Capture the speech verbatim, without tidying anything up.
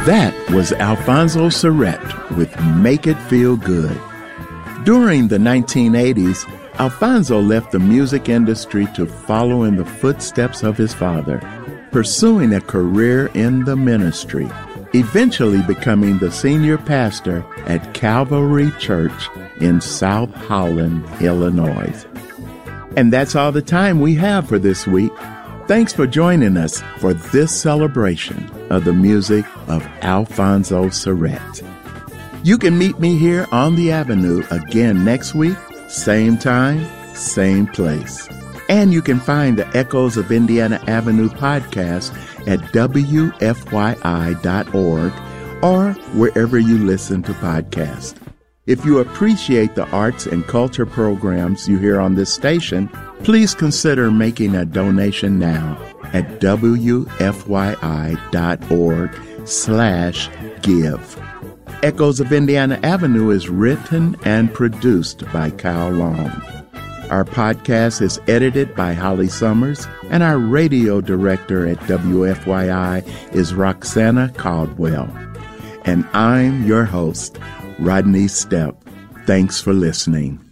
That was Alfonso Surrett with Make It Feel Good. During the nineteen eighties, Alfonso left the music industry to follow in the footsteps of his father, pursuing a career in the ministry, eventually becoming the senior pastor at Calvary Church in South Holland, Illinois. And that's all the time we have for this week. Thanks for joining us for this celebration of the music of Alfonso Surrett. You can meet me here on the Avenue again next week, same time, same place. And you can find the Echoes of Indiana Avenue podcast at W F Y I dot org or wherever you listen to podcasts. If you appreciate the arts and culture programs you hear on this station, please consider making a donation now at W F Y I dot org slash give. Echoes of Indiana Avenue is written and produced by Kyle Long. Our podcast is edited by Holly Summers, and our radio director at W F Y I is Roxana Caldwell. And I'm your host, Rodney Stepp. Thanks for listening.